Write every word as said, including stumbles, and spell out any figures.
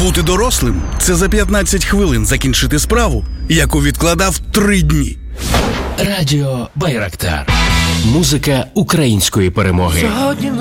Бути дорослим – це за п'ятнадцять хвилин закінчити справу, яку відкладав три дні. Радіо Байрактар. Музика української перемоги. Сьогодні